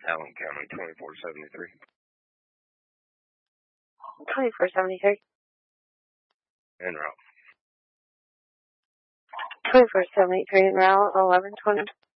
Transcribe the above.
Allen County, 2473. 2473. En route. 2473 en route, 1120.